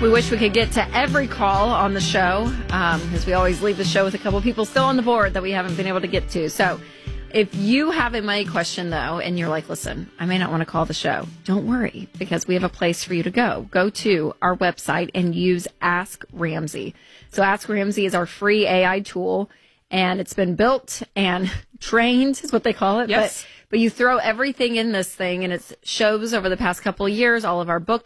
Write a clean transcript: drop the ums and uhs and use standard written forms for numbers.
We wish we could get to every call on the show, because we always leave the show with a couple people still on the board that we haven't been able to get to. So if you have a money question, though, and you're like, listen, I may not want to call the show, don't worry, because we have a place for you to go. Go to our website and use Ask Ramsey. So Ask Ramsey is our free AI tool, and it's been built and trained, is what they call it. Yes. But you throw everything in this thing, and it shows over the past couple of years all of our book